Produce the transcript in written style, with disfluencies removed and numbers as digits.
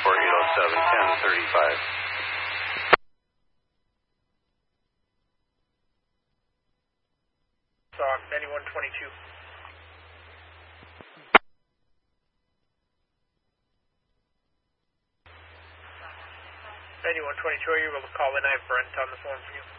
807-1035. Sock 9122. 9122, are you able to call in? I have Brent on the phone for you.